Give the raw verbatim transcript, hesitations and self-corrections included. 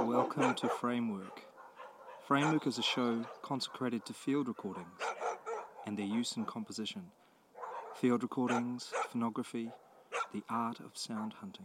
Welcome to Framework. Framework is a show consecrated to field recordings and their use in composition, field recordings, phonography, the art of sound hunting.